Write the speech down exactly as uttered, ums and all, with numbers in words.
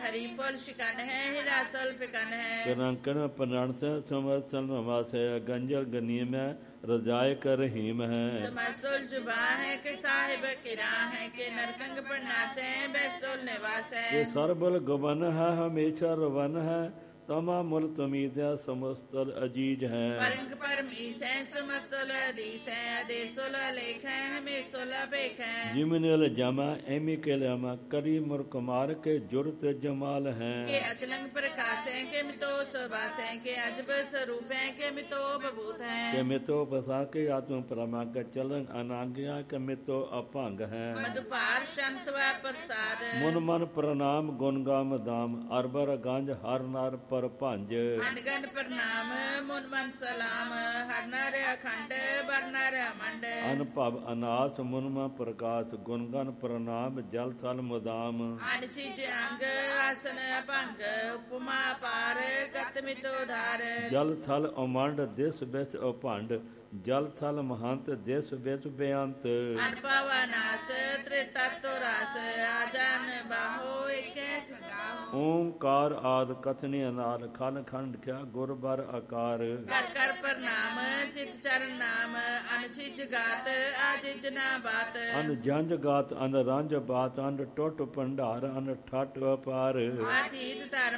हरी full शिकन है हीरा सल फिकन है कनकन पनण से समसन नवासे गंजल गनीम है रजाए कर रहीम है समस्तुल जुबा है के साहिब किरा है के नरकंग प्रणास है बेस्तुल निवास है ये सरबल गवन है हमेशा रवन है तमा मुल तमीद है समस्तल अजीज है परंग परमीश है समस्तुल अधीश है अदेसुल लेख है हमेशुल बेख है जिमनिल जमा एमी के लमा करी मुर कुमार के जुरत जमाल है के अचलंग प्रकाश है के मितो सुबास है के अजब स्वरूप है के मितो बभूत है के मितो बसा के आत्म परमा के चलन अनाज्ञा के मितो अपांग है मधुपार शांत व प्रसाद मुन मन प्रणाम गुणगाम दाम अरबर गंज हर नार पर पंज अनगन प्रणाम मुन मन सलाम हर नर अखंड बर नर मंड अनपव अनास मुनमा प्रकाश गुणगन प्रणाम जल थल मुदाम अनचिज अंग आसन भंग उपमा पार गत मितो ढार जल थल उमंड दिस बिस उपंड जल थल महंत दिस बिस बेअंत अनपव अनास त्रितत्व रास आजन बाहो एक सगाहो ओंकार आद कथनी अनार खन खंड क्या गुर बर आकार कर कर प्रणाम चित चरण नाम अनचिज गात आजिज ना बात अन जंज गात अन रंज बात अन टुट भंडार अन ठट अपार आठीत धर्म